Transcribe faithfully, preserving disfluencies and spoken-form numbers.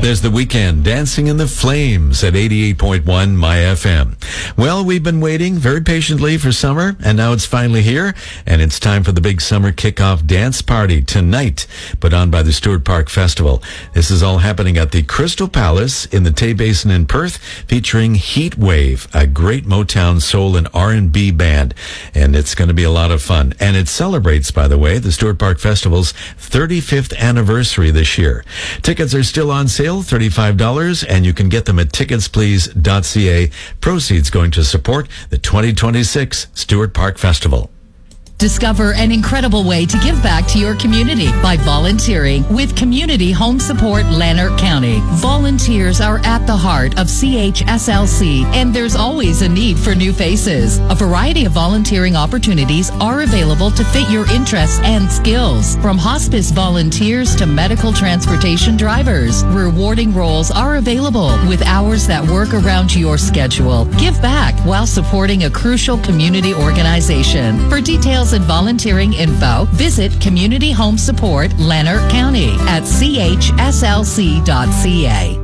There's The Weekend, Dancing in the Flames at eighty-eight point one My F M. Well, we've been waiting very patiently for summer, and now it's finally here, and it's time for the big summer kickoff dance party tonight, put on by the Stewart Park Festival. This is all happening at the Crystal Palace in the Tay Basin in Perth, featuring Heat Wave, a great Motown soul and R and B band, and it's going to be a lot of fun. And it celebrates, by the way, the Stewart Park Festival's thirty-fifth anniversary this year. Tickets are still on sale, thirty-five dollars, and you can get them at tickets please dot c a. Proceeds going to support the twenty twenty-six Stewart Park Festival. Discover an incredible way to give back to your community by volunteering with Community Home Support Lanark County. Volunteers are at the heart of C H S L C, and there's always a need for new faces. A variety of volunteering opportunities are available to fit your interests and skills, from hospice volunteers to medical transportation drivers. Rewarding roles are available with hours that work around your schedule. Give back while supporting a crucial community organization. For details and volunteering info, visit Community Home Support Lanark County at c h s l c dot c a.